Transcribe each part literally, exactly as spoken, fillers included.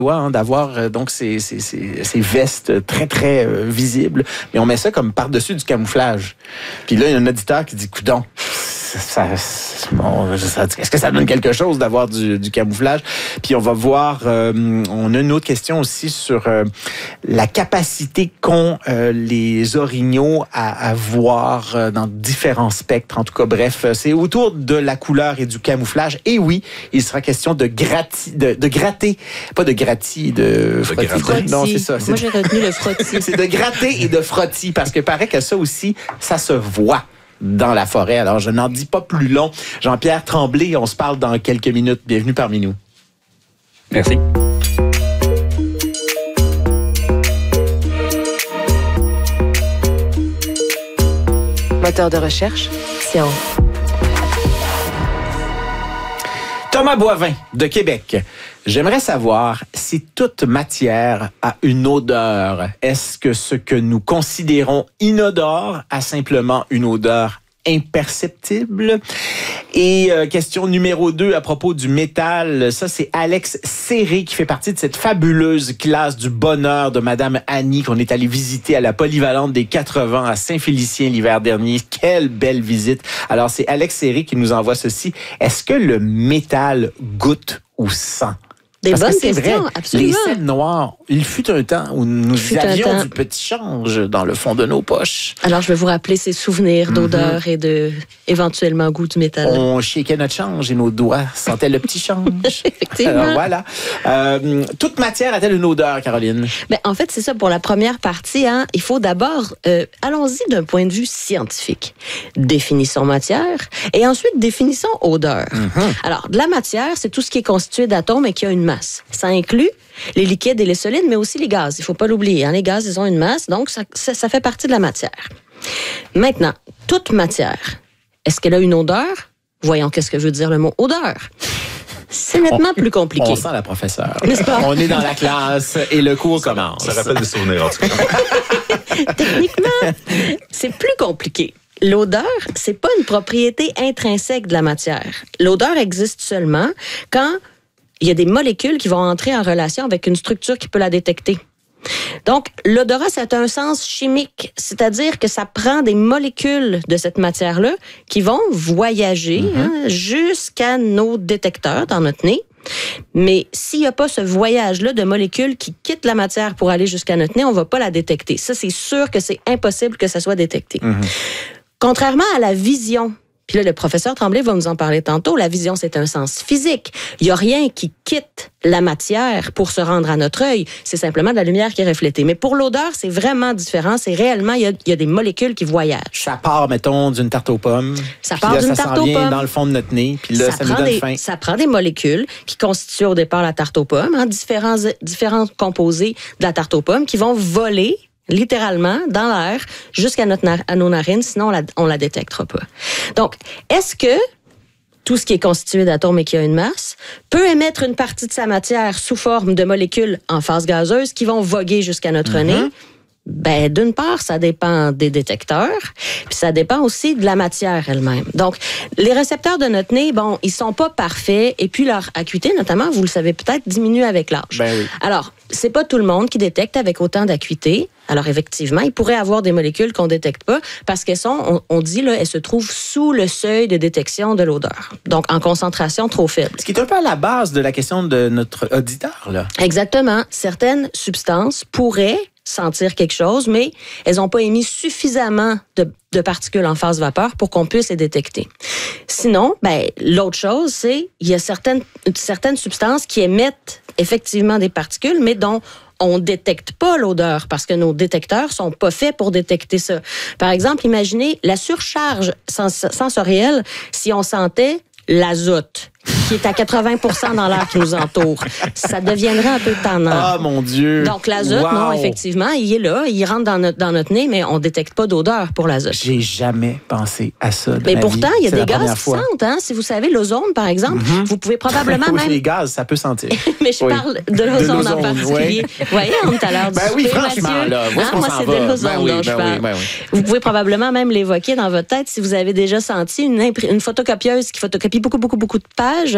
Hein, d'avoir euh, donc ces, ces, ces, ces vestes très, très euh, visibles. Et on met ça comme par-dessus du camouflage. Puis là, il y a un auditeur qui dit, coudonc, ça, ça, bon, ça, est-ce que ça donne quelque chose d'avoir du, du camouflage? Puis on va voir, euh, on a une autre question aussi sur euh, la capacité qu'ont euh, les orignaux à, à voir euh, dans différents spectres. En tout cas, bref, c'est autour de la couleur et du camouflage. Et oui, il sera question de, grati, de, de gratter, pas de gratter, de frottis. Non, c'est ça. Moi, j'ai retenu le frottis. C'est de gratter et de frottis, parce que paraît que ça aussi, ça se voit dans la forêt. Alors, je n'en dis pas plus long. Jean-Pierre Tremblay, on se parle dans quelques minutes. Bienvenue parmi nous. Merci. Moteur de recherche, Science. Thomas Boivin, de Québec. J'aimerais savoir si toute matière a une odeur. Est-ce que ce que nous considérons inodore a simplement une odeur imperceptible? Et euh, question numéro deux à propos du métal, ça c'est Alex Serré qui fait partie de cette fabuleuse classe du bonheur de Madame Annie qu'on est allé visiter à la polyvalente des quatre-vingts à Saint-Félicien l'hiver dernier. Quelle belle visite! Alors c'est Alex Serré qui nous envoie ceci. Est-ce que le métal goûte ou sent? Des Parce bonnes que c'est questions, vrai, absolument. les scènes noires, il fut un temps où nous fut avions du petit change dans le fond de nos poches. Alors, je vais vous rappeler ces souvenirs d'odeur mm-hmm. et de, éventuellement, goût du métal. On shakeait notre change et nos doigts sentaient le petit change. Effectivement. Alors, voilà. Euh, toute matière a-t-elle une odeur, Caroline? Ben, en fait, c'est ça pour la première partie. Hein. Il faut d'abord, euh, allons-y d'un point de vue scientifique. Définissons matière et ensuite définissons odeur. Mm-hmm. Alors, de la matière, c'est tout ce qui est constitué d'atomes et qui a une masse. Ça inclut les liquides et les solides, mais aussi les gaz. Il ne faut pas l'oublier. Hein? Les gaz, ils ont une masse, donc ça, ça, ça fait partie de la matière. Maintenant, toute matière, est-ce qu'elle a une odeur? Voyons qu'est-ce que veut dire le mot odeur. C'est nettement on, plus compliqué. On sent la professeure. N'est-ce pas? On est dans la classe et le cours commence. Ça rappelle des souvenirs, en tout cas. Techniquement, c'est plus compliqué. L'odeur, c'est pas une propriété intrinsèque de la matière. L'odeur existe seulement quand il y a des molécules qui vont entrer en relation avec une structure qui peut la détecter. Donc, l'odorat, c'est un sens chimique, c'est-à-dire que ça prend des molécules de cette matière-là qui vont voyager mm-hmm. hein, jusqu'à nos détecteurs dans notre nez. Mais s'il n'y a pas ce voyage-là de molécules qui quittent la matière pour aller jusqu'à notre nez, on ne va pas la détecter. Ça, c'est sûr que c'est impossible que ça soit détecté. Mm-hmm. Contrairement à la vision, puis là, le professeur Tremblay va nous en parler tantôt. La vision, c'est un sens physique. Il n'y a rien qui quitte la matière pour se rendre à notre œil. C'est simplement de la lumière qui est reflétée. Mais pour l'odeur, c'est vraiment différent. C'est réellement, il y a, il y a des molécules qui voyagent. Ça part, mettons, d'une tarte aux pommes. Ça part d'une tarte aux pommes. Ça s'en vient dans le fond de notre nez. Puis là, ça, ça nous donne des, faim. Ça prend des molécules qui constituent au départ la tarte aux pommes, hein, différents, différents composés de la tarte aux pommes qui vont voler littéralement dans l'air jusqu'à notre na- à nos narines, sinon on la, on la détectera pas. Donc, est-ce que tout ce qui est constitué d'atomes et qui a une masse peut émettre une partie de sa matière sous forme de molécules en phase gazeuse qui vont voguer jusqu'à notre mm-hmm. nez? Ben, d'une part, ça dépend des détecteurs, puis ça dépend aussi de la matière elle-même. Donc, les récepteurs de notre nez, bon, ils sont pas parfaits, et puis leur acuité, notamment, vous le savez peut-être, diminue avec l'âge. Ben oui. Alors, c'est pas tout le monde qui détecte avec autant d'acuité. Alors, effectivement, il pourrait avoir des molécules qu'on détecte pas, parce qu'elles sont, on, on dit, là, elles se trouvent sous le seuil de détection de l'odeur. Donc, en concentration trop faible. Ce qui est un peu à la base de la question de notre auditeur, là. Exactement. Certaines substances pourraient sentir quelque chose, mais elles n'ont pas émis suffisamment de, de particules en phase vapeur pour qu'on puisse les détecter. Sinon, ben, l'autre chose, c'est il y a certaines, certaines substances qui émettent effectivement des particules, mais dont on ne détecte pas l'odeur parce que nos détecteurs sont pas faits pour détecter ça. Par exemple, imaginez la surcharge sens- sensorielle si on sentait l'azote, qui est à quatre-vingts pour cent dans l'air qui nous entoure. Ça deviendrait un peu tannant. Ah, mon Dieu! Donc, l'azote, wow. non, effectivement, il est là, il rentre dans notre, dans notre nez, mais on ne détecte pas d'odeur pour l'azote. J'ai jamais pensé à ça de Mais ma pourtant, vie. il y a C'est des gaz qui fois. sentent. Hein? Si vous savez, l'ozone, par exemple, mm-hmm. vous pouvez probablement oui, même... les gaz, ça peut sentir. mais je oui. parle de l'ozone, de l'ozone en particulier. Oui. Vous voyez, on est à l'heure du ben oui, souper, franchement, Mathieu. là, hein, moi, c'est va. de l'ozone ben oui, dont je ben parle. Oui, ben oui. Vous pouvez probablement même l'évoquer dans votre tête si vous avez déjà senti une, impr- une photocopieuse qui photocopie beaucoup, beaucoup, beaucoup de pages.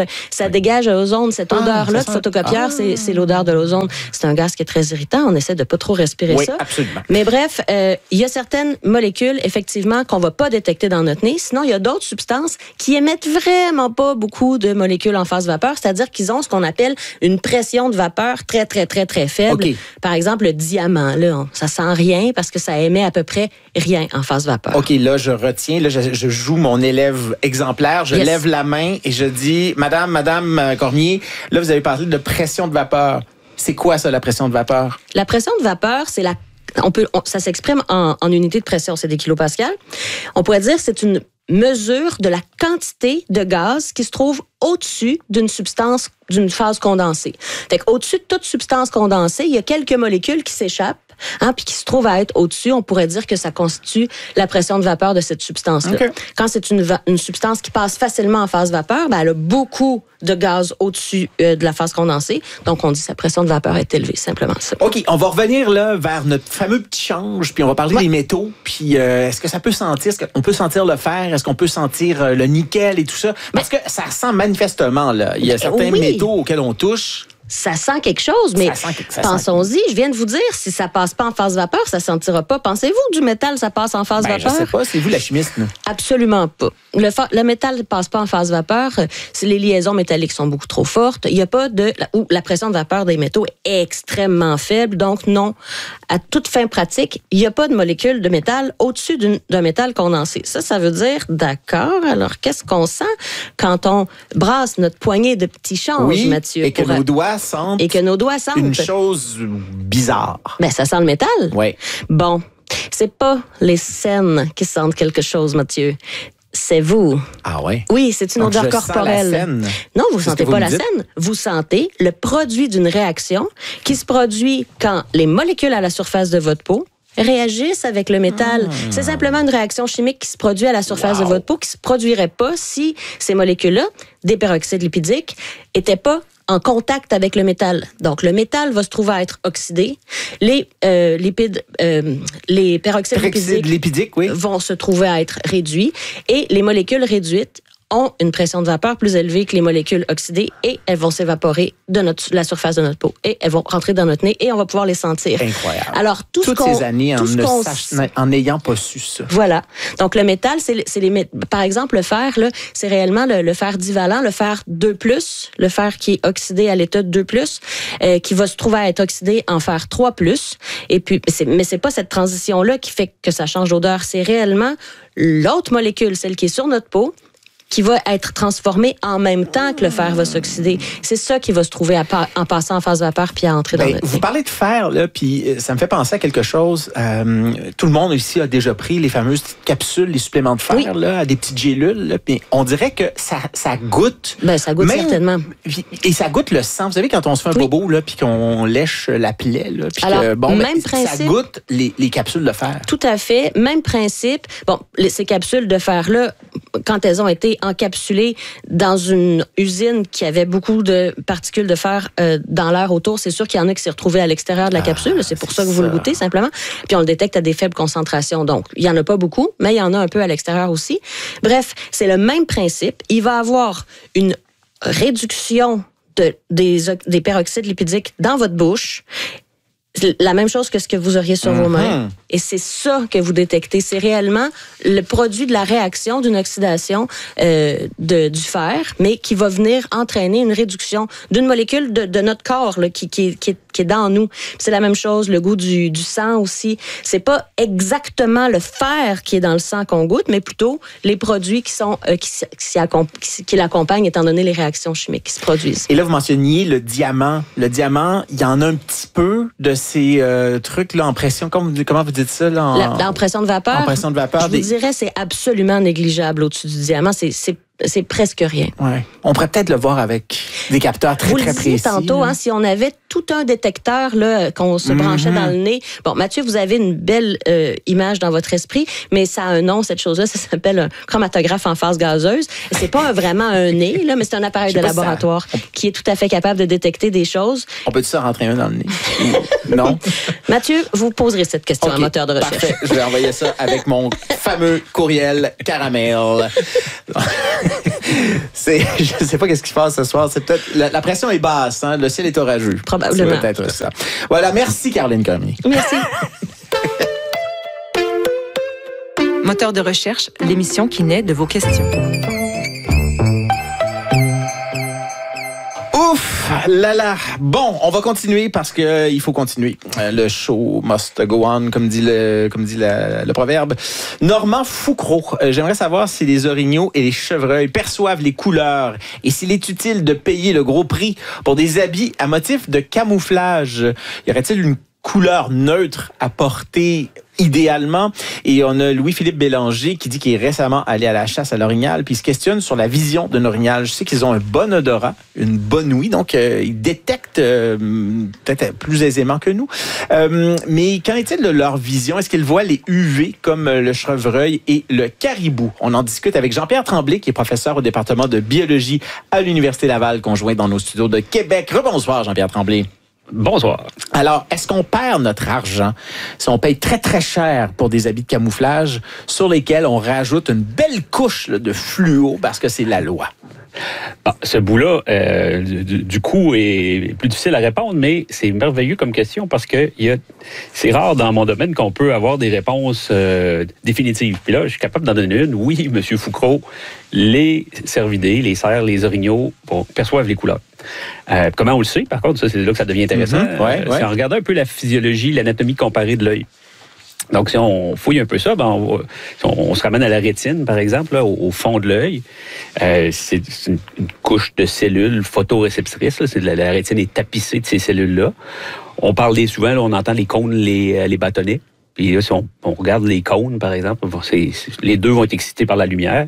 ça dégage l'ozone. Cette Ah, odeur-là ça de sent- photocopieur, Ah. c'est, c'est l'odeur de l'ozone. C'est un gaz qui est très irritant. On essaie de pas trop respirer Oui, ça. absolument. Mais bref, euh, il y a certaines molécules, effectivement, qu'on va pas détecter dans notre nez. Sinon, il y a d'autres substances qui émettent vraiment pas beaucoup de molécules en phase vapeur, c'est-à-dire qu'ils ont ce qu'on appelle une pression de vapeur très, très, très, très faible. OK. Par exemple, le diamant, là, on- ça sent rien parce que ça émet à peu près rien en phase vapeur. OK, là, je retiens. Là, je, je joue mon élève exemplaire. Je Yes. lève la main et je dis, Madame, Madame euh, Cormier, là, vous avez parlé de pression de vapeur. C'est quoi ça, la pression de vapeur? La pression de vapeur, c'est la on peut on- ça s'exprime en, en unité de pression, c'est des kilopascals. On pourrait dire que c'est une mesure de la quantité de gaz qui se trouve au-dessus d'une substance, d'une phase condensée. Fait qu'au-dessus de toute substance condensée, il y a quelques molécules qui s'échappent, hein, puis qui se trouvent à être au-dessus. On pourrait dire que ça constitue la pression de vapeur de cette substance-là. OK. Quand c'est une, va- une substance qui passe facilement en phase vapeur, ben, elle a beaucoup de gaz au-dessus euh, de la phase condensée. Donc, on dit que sa pression de vapeur est élevée, simplement ça. OK, on va revenir là vers notre fameux petit change, puis on va parler Ouais. des métaux. Puis euh, est-ce que ça peut sentir, est-ce qu'on peut sentir le fer, est-ce qu'on peut sentir euh, le nickel et tout ça? Parce que ça sent manifestement, là. Il y a certains oui. métaux auxquels on touche. Ça sent quelque chose, mais Ça sent quelque- ça sent- pensons-y, je viens de vous dire, si ça passe pas en phase vapeur, ça sentira pas. Pensez-vous que du métal, ça passe en phase Ben, je vapeur? sais pas, c'est vous la chimiste, là. Absolument pas. Le, fa- le métal ne passe pas en phase vapeur. Euh, c'est les liaisons métalliques sont beaucoup trop fortes. Il y a pas de la, ou la pression de vapeur des métaux est extrêmement faible. Donc non, à toute fin pratique, il n'y a pas de molécule de métal au-dessus d'une- d'un métal condensé. Ça, ça veut dire d'accord. Alors qu'est-ce qu'on sent quand on brasse notre poignée de petits changes, Oui, Mathieu, et que pour- nos doigts sentent et que nos doigts sentent. une chose bizarre. Ben ça sent le métal. Oui. Bon, c'est pas les scènes qui sentent quelque chose, Mathieu. C'est vous. Ah ouais? Oui, c'est une Donc, odeur je sens la corporelle. scène. Non, vous C'est ce sentez que vous pas me la dites? scène. Vous sentez le produit d'une réaction qui se produit quand les molécules à la surface de votre peau réagissent avec le métal. C'est simplement une réaction chimique qui se produit à la surface Wow. de votre peau qui se produirait pas si ces molécules-là, des peroxydes lipidiques, étaient pas en contact avec le métal. Donc, le métal va se trouver à être oxydé. Les euh, lipides, euh, les peroxydes Peroxyde lipidiques lipidique, oui. vont se trouver à être réduits et les molécules réduites ont une pression de vapeur plus élevée que les molécules oxydées et elles vont s'évaporer de notre, la surface de notre peau et elles vont rentrer dans notre nez et on va pouvoir les sentir. Incroyable. Alors, tout Toutes ce qu'on, ces années en tout ce ne qu'on sach- en n'ayant pas su ça. voilà. Donc, le métal, c'est, c'est les, mé- par exemple, le fer, là, c'est réellement le, le fer divalent, le fer deux plus, le fer qui est oxydé à l'état de deux plus, euh, qui va se trouver à être oxydé en fer trois plus. Et puis, c'est, mais c'est pas cette transition-là qui fait que ça change d'odeur. C'est réellement l'autre molécule, celle qui est sur notre peau, qui va être transformée en même temps que le fer va s'oxyder. C'est ça qui va se trouver à pa- en passant en phase vapeur puis à entrer dans Ben, notre vous nez. parlez de fer, là, puis euh, ça me fait penser à quelque chose. Euh, tout le monde ici a déjà pris les fameuses petites capsules, les suppléments de fer, Oui. là, à des petites gélules. Là, puis on dirait que ça, ça goûte. Ben, ça goûte même- certainement. Et ça goûte le sang. Vous savez, quand on se fait un Oui. bobo, là, puis qu'on lèche la plaie, là, puis Alors, que, bon, même ben, ça principe. goûte les, les capsules de fer. Tout à fait. Même principe. Bon, les- ces capsules de fer-là, quand elles ont été encapsulées dans une usine qui avait beaucoup de particules de fer euh, dans l'air autour, c'est sûr qu'il y en a qui s'est retrouvé à l'extérieur de la Ah, capsule. C'est pour c'est ça que vous ça. le goûtez, simplement. Puis on le détecte à des faibles concentrations. Donc, il y en a pas beaucoup, mais il y en a un peu à l'extérieur aussi. Bref, c'est le même principe. Il va avoir une réduction de, des, ox- des peroxydes lipidiques dans votre bouche. C'est la même chose que ce que vous auriez sur vos mains. Et c'est ça que vous détectez. C'est réellement le produit de la réaction d'une oxydation euh, de, du fer, mais qui va venir entraîner une réduction d'une molécule de, de notre corps là, qui, qui, qui, est, qui est dans nous. C'est la même chose, le goût du, du sang aussi. C'est pas exactement le fer qui est dans le sang qu'on goûte, mais plutôt les produits qui sont euh, qui, s'y- qui, s'y accom- qui, qui l'accompagnent, étant donné les réactions chimiques qui se produisent. Et là, vous mentionniez le diamant. Le diamant, il y en a un petit peu de ces euh, trucs là en pression. Comment vous, comment vous dites ça là en, La, en pression de vapeur, en pression de vapeur? je des- vous dirais c'est absolument négligeable au-dessus du diamant. C'est, c'est, c'est presque rien. Ouais. On pourrait peut-être le voir avec des capteurs très, Vous très le disiez précis. tantôt, là. hein, si on avait tout un détecteur là, qu'on se branchait Mhm. dans le nez. Bon, Mathieu, vous avez une belle euh, image dans votre esprit, mais ça a un nom, cette chose-là. Ça s'appelle un chromatographe en phase gazeuse. Et c'est pas un- vraiment un nez, là, mais c'est un appareil Je sais de pas si ça- laboratoire qui est tout à fait capable de détecter des choses. On peut-tu ça rentrer un dans le nez? Non? Mathieu, vous poserez cette question à Ok, un moteur de recherche. Parfait. Je vais envoyer ça avec mon fameux courriel caramel. c'est, je sais pas qu'est-ce qui se passe ce soir. C'est peut-être la, la pression est basse, hein? Le ciel est orageux. Probablement. C'est peut-être ça. Voilà, merci Caroline Cormier. Merci. Moteur de recherche, l'émission qui naît de vos questions. Ouf, là là. Bon, on va continuer parce que euh, il faut continuer. Euh, le show must go on, comme dit le, comme dit la, le proverbe. Normand Foucreau, euh, j'aimerais savoir si les orignaux et les chevreuils perçoivent les couleurs et s'il est utile de payer le gros prix pour des habits à motif de camouflage. Y aurait-il une couleur neutre à porter idéalement? Et on a Louis-Philippe Bélanger qui dit qu'il est récemment allé à la chasse à l'orignal, puis il se questionne sur la vision d'un orignal. Je sais qu'ils ont un bon odorat, une bonne ouïe, donc euh, ils détectent euh, peut-être plus aisément que nous. Euh, mais qu'en est-il de leur vision? Est-ce qu'ils voient les U V comme le chevreuil et le caribou? On en discute avec Jean-Pierre Tremblay, qui est professeur au département de biologie à l'Université Laval, conjoint dans nos studios de Québec. Rebonsoir, Jean-Pierre Tremblay. Bonsoir. Alors, est-ce qu'on perd notre argent si on paye très, très cher pour des habits de camouflage sur lesquels on rajoute une belle couche là, de fluo parce que c'est la loi? Ah, ce bout-là, euh, du, du coup, est plus difficile à répondre, mais c'est merveilleux comme question parce que il y a, c'est rare dans mon domaine qu'on peut avoir des réponses euh, définitives. Puis là, je suis capable d'en donner une. Oui, M. Foucreau, les cervidés, les cerfs, les orignaux bon, perçoivent les couleurs. Euh, comment on le sait, par contre, ça, c'est là que ça devient intéressant. Mm-hmm, ouais, euh, ouais. C'est en regardant un peu la physiologie, l'anatomie comparée de l'œil. Donc, si on fouille un peu ça, ben on, va, on, on se ramène à la rétine, par exemple, là, au, au fond de l'œil. Euh, c'est une, une couche de cellules photoréceptrices. Là, c'est de la, la rétine est tapissée de ces cellules-là. On parle des souvent, là, on entend les cônes, les, les bâtonnets. Puis là, si on, on regarde les cônes, par exemple, c'est, c'est, les deux vont être excités par la lumière.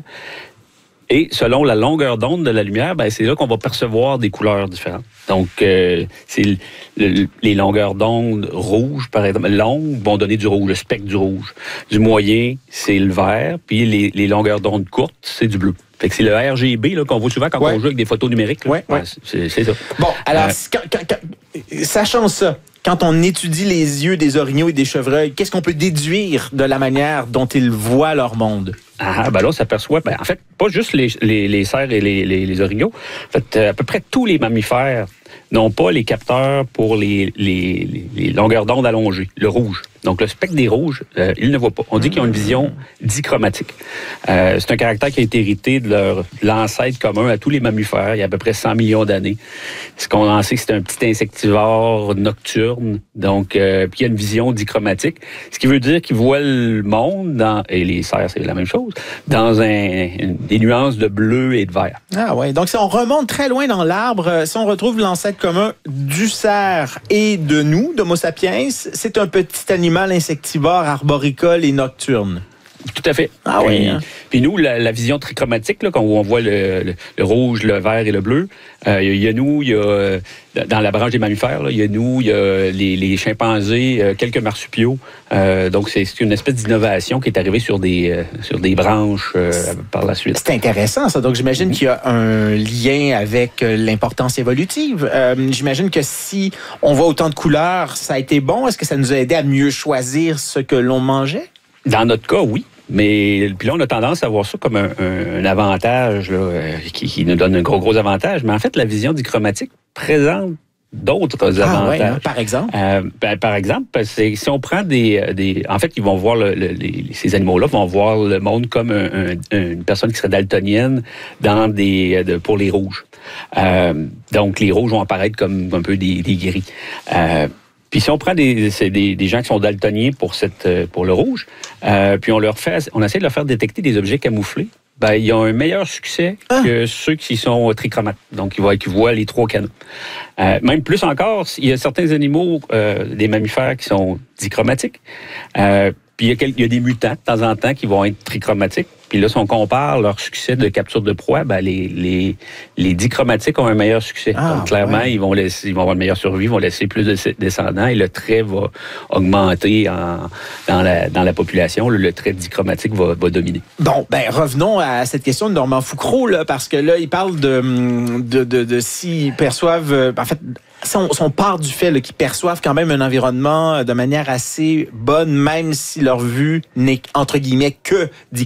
Et selon la longueur d'onde de la lumière, ben c'est là qu'on va percevoir des couleurs différentes. Donc, euh, c'est le, le, les longueurs d'onde rouges, par exemple, longues vont donner du rouge, le spectre du rouge. Du moyen, c'est le vert, puis les, les longueurs d'onde courtes, c'est du bleu. Fait que c'est le R G B là, qu'on voit souvent quand ouais. on joue avec des photos numériques. Là. Ouais, ouais. C'est, c'est ça. Bon, alors, euh, quand, quand, quand, sachant ça, quand on étudie les yeux des orignaux et des chevreuils, qu'est-ce qu'on peut déduire de la manière dont ils voient leur monde? Ah, ben là, on s'aperçoit, ben, en fait, pas juste les, les, les cerfs et les, les, les orignaux. En fait, à peu près tous les mammifères n'ont pas les capteurs pour les, les, les longueurs d'onde allongées, le rouge. Donc, le spectre des rouges, euh, ils ne voient pas. On dit qu'ils ont une vision dichromatique. Euh, c'est un caractère qui a été hérité de leur de l'ancêtre commun à tous les mammifères il y a à peu près cent millions d'années. Ce qu'on en sait, c'est un petit insectivore nocturne, donc euh, puis il y a une vision dichromatique, ce qui veut dire qu'ils voient le monde, dans, et les cerfs, c'est la même chose, dans un, des nuances de bleu et de vert. Ah ouais. Donc, si on remonte très loin dans l'arbre, si on retrouve l'ancêtre commun du cerf et de nous, d'Homo sapiens, c'est un petit animal insectivore, arboricole et nocturne. Tout à fait. Ah puis, oui. Hein? Puis nous, la, la vision trichromatique, là, quand on voit le, le, le rouge, le vert et le bleu, euh, il y a nous, il y a dans la branche des mammifères, là, il y a nous, il y a les, les chimpanzés, euh, quelques marsupiaux. Euh, donc c'est, c'est une espèce d'innovation qui est arrivée sur des euh, sur des branches euh, par la suite. C'est intéressant ça. Donc j'imagine mm-hmm. qu'il y a un lien avec l'importance évolutive. Euh, j'imagine que si on voit autant de couleurs, ça a été bon. Est-ce que ça nous a aidé à mieux choisir ce que l'on mangeait? Dans notre cas, oui. Mais puis là, on a tendance à voir ça comme un, un, un avantage là, euh, qui, qui nous donne un gros, gros avantage. Mais en fait, la vision dichromatique présente d'autres ah, avantages. Ouais, hein, par exemple? Euh, ben, par exemple, c'est, si on prend des, des... En fait, ils vont voir, le, le, les, ces animaux-là vont voir le monde comme un, un, une personne qui serait daltonienne dans des, de, pour les rouges. Euh, donc, les rouges vont apparaître comme un peu des, des gris. Euh, Puis si on prend des, c'est des, des gens qui sont daltoniens pour, cette, pour le rouge, euh, puis on leur fait, on essaie de leur faire détecter des objets camouflés, ben, ils ont un meilleur succès ah. que ceux qui sont trichromates. Donc, ils voient, qui voient les trois canaux. Euh, même plus encore, il y a certains animaux, euh, des mammifères qui sont dichromatiques. Euh, puis il y, a quelques, il y a des mutants, de temps en temps, qui vont être trichromatiques. Puis là, si on compare leur succès de capture de proie, ben les, les, les dichromatiques ont un meilleur succès. Ah, donc, clairement, ouais. ils, vont laisser, ils vont avoir une meilleure survie, ils vont laisser plus de descendants et le trait va augmenter en, dans, la, dans la population. Le, le trait dichromatique va, va dominer. Bon, ben revenons à cette question de Normand Foucreau, là, parce que là, il parle de, de, de, de s'ils perçoivent... En fait, si on, si on part du fait là, qu'ils perçoivent quand même un environnement de manière assez bonne, même si leur vue n'est, entre guillemets, que dichromatique,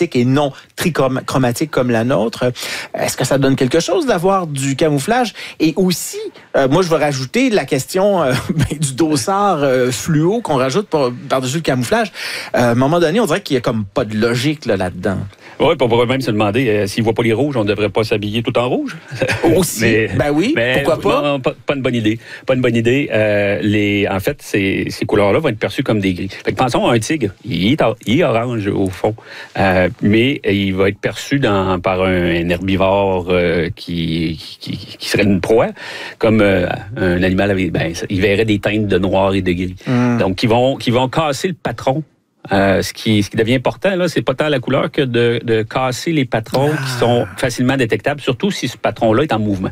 monochromatique et non trichromatique comme la nôtre. Est-ce que ça donne quelque chose d'avoir du camouflage? Et aussi, euh, moi, je vais rajouter la question euh, ben, du dossard euh, fluo qu'on rajoute par, par-dessus le camouflage. Euh, à un moment donné, on dirait qu'il y a comme pas de logique là, là-dedans. Oui, on pourrait même se demander, euh, s'ils ne voient pas les rouges, on ne devrait pas s'habiller tout en rouge. Aussi, mais, ben oui, mais, pourquoi pas? Non, pas? Pas une bonne idée. Pas une bonne idée. Euh, les, en fait, ces, ces couleurs-là vont être perçues comme des gris. Fait que pensons à un tigre. Il est, il est orange, au fond. Euh, mais il va être perçu dans, par un, un herbivore euh, qui, qui, qui serait une proie, comme euh, un animal avec... Ben, il verrait des teintes de noir et de gris. Mm. Donc, qui vont, qui vont casser le patron. Euh, ce, qui, ce qui devient important, là, c'est pas tant la couleur que de, de casser les patrons ah. qui sont facilement détectables, surtout si ce patron-là est en mouvement.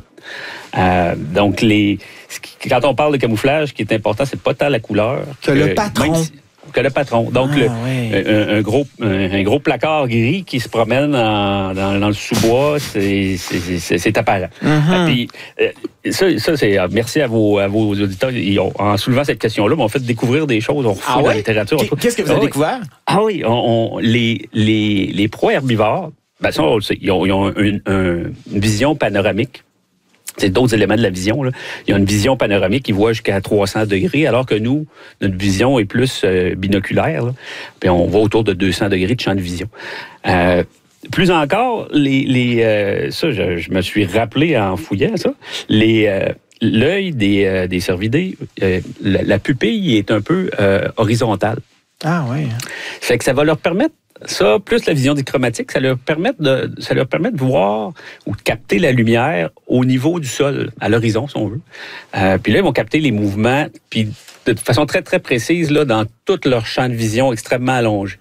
Euh, donc, les, quand on parle de camouflage, ce qui est important, c'est pas tant la couleur que, que le patron. Si, que le patron. Donc, ah, le, oui. un, un, gros, un, un gros placard gris qui se promène en, dans, dans le sous-bois, c'est, c'est, c'est, c'est apparent. Mm-hmm. Puis, euh, ça, ça, c'est merci à vos, à vos auditeurs. Ils ont, en soulevant cette question-là, m'ont fait découvre des choses. On refait ah, dans oui? la littérature. Qu'est-ce que vous avez ah, découvert? Ah oui, on, on, les, les, les proies herbivores, ben ça, on le sait, ils ont, ils ont une, une vision panoramique. C'est d'autres éléments de la vision. Là. Il y a une vision panoramique qui voit jusqu'à trois cents degrés, alors que nous, notre vision est plus euh, binoculaire. Là. Puis on va autour de deux cents degrés de champ de vision. Euh, plus encore, les, les euh, ça, je, je me suis rappelé en fouillant ça, les, euh, l'œil des, euh, des cervidés, euh, la, la pupille est un peu euh, horizontale. Ah oui. Hein. Fait que ça va leur permettre ça, plus la vision dichromatique, ça leur permet de, ça leur permet de voir ou de capter la lumière au niveau du sol, à l'horizon, si on veut. Euh, puis là, ils vont capter les mouvements, puis de façon très, très précise, là, dans tout leur champ de vision extrêmement allongé.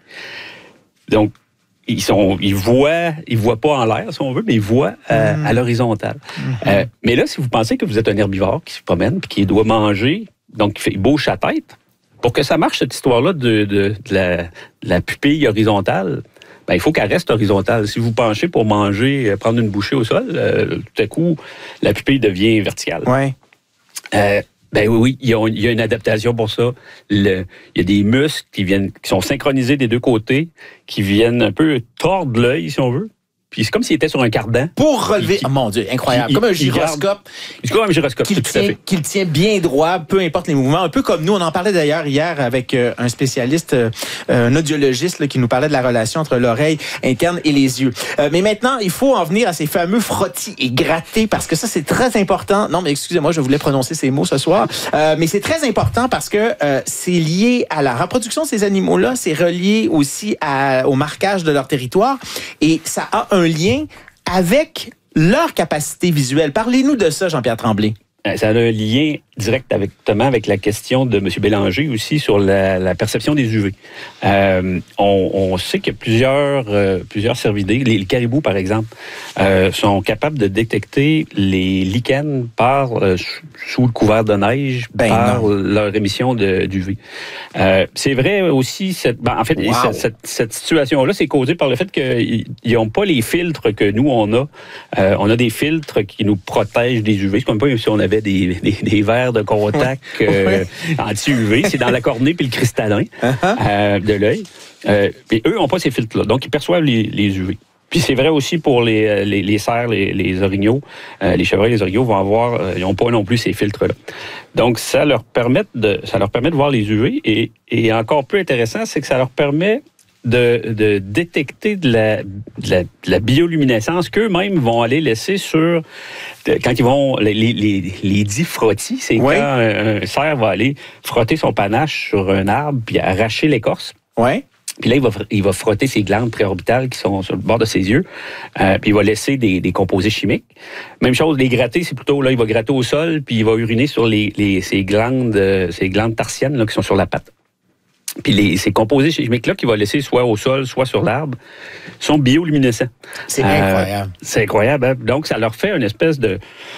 Donc, ils sont, ils voient, ils voient pas en l'air, si on veut, mais ils voient euh, mmh. à l'horizontale. Mmh. Euh, mais là, si vous pensez que vous êtes un herbivore qui se promène, puis qui doit manger, donc il bouge sa tête, pour que ça marche, cette histoire-là de, de, de, la, de la pupille horizontale, ben, il faut qu'elle reste horizontale. Si vous penchez pour manger, prendre une bouchée au sol, euh, tout à coup, la pupille devient verticale. Ouais. Euh, ben oui, oui, il y, a, il y a une adaptation pour ça. Le, il y a des muscles qui viennent, qui sont synchronisés des deux côtés, qui viennent un peu tordre l'œil, si on veut. Puis c'est comme s'il était sur un cardan. Pour relever... Qui, oh mon Dieu, incroyable. Qui, comme un gyroscope. C'est comme un gyroscope, qu'il tout tient, à fait. Qu'il tient bien droit, peu importe les mouvements. Un peu comme nous, on en parlait d'ailleurs hier avec euh, un spécialiste, euh, un audiologiste là, qui nous parlait de la relation entre l'oreille interne et les yeux. Euh, mais maintenant, il faut en venir à ces fameux frottis et grattés parce que ça, c'est très important. Non, mais excusez-moi, je voulais prononcer ces mots ce soir. Euh, mais c'est très important parce que euh, c'est lié à la reproduction de ces animaux-là. C'est relié aussi à, au marquage de leur territoire. Et ça a un lien avec leur capacité visuelle. Parlez-nous de ça, Jean-Pierre Tremblay. Ça a un lien direct avec, notamment avec la question de M. Bélanger aussi sur la, la perception des U V. Euh, on, on sait qu'il y a plusieurs, euh, plusieurs cervidés, les, les caribous par exemple, euh, sont capables de détecter les lichens par, euh, sous le couvert de neige, ben par non. leur émission de, d'U V. Euh, c'est vrai aussi, cette, ben, en fait, wow. cette, cette, cette situation-là, c'est causé par le fait qu'ils n'ont pas les filtres que nous, on a. Euh, on a des filtres qui nous protègent des U V. C'est comme pas si on avait des, des, des verres de contact euh, anti-U V. C'est dans la cornée puis le cristallin uh-huh. euh, de l'œil. Euh, et eux n'ont pas ces filtres-là. Donc, ils perçoivent les, les U V. Puis c'est vrai aussi pour les, les, les cerfs, les, les orignaux. Euh, les chevreuils, les orignaux vont avoir, euh, ils n'ont pas non plus ces filtres-là. Donc, ça leur permet de, ça leur permet de voir les U V. Et, et encore plus intéressant, c'est que ça leur permet de, de détecter de la, de, la, de la bioluminescence qu'eux-mêmes vont aller laisser sur... De, quand ils vont... Les, les, les dits frottis, c'est oui. quand un, un cerf va aller frotter son panache sur un arbre puis arracher l'écorce. Oui. Puis là, il va, il va frotter ses glandes préorbitales qui sont sur le bord de ses yeux. Euh, puis il va laisser des, des composés chimiques. Même chose, les gratter, c'est plutôt... là, il va gratter au sol puis il va uriner sur les, les, ses, glandes, euh, ses glandes tarsiennes là, qui sont sur la patte. Puis les, ces composés chimiques-là qu'il va laisser soit au sol, soit sur l'arbre, sont bioluminescents. C'est euh, incroyable. C'est incroyable. Hein? Donc, ça leur fait une espèce de,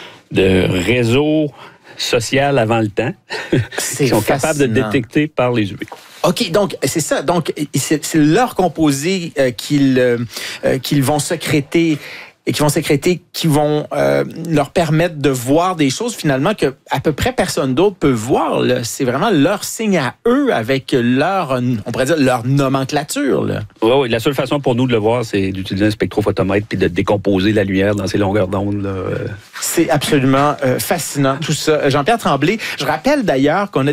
de réseau social avant le temps qu'ils sont capables de détecter par les U V. OK, donc c'est ça. Donc, c'est, c'est leur composé euh, qu'ils, euh, qu'ils vont sécréter. et qui vont sécréter, qui vont euh, leur permettre de voir des choses finalement que à peu près personne d'autre peut voir. Là. C'est vraiment leur signe à eux avec leur, on pourrait dire, leur nomenclature. Là. Oui, oui. La seule façon pour nous de le voir, c'est d'utiliser un spectrophotomètre puis de décomposer la lumière dans ses longueurs d'onde. Là. C'est absolument euh, fascinant tout ça. Jean-Pierre Tremblay, je rappelle d'ailleurs qu'on a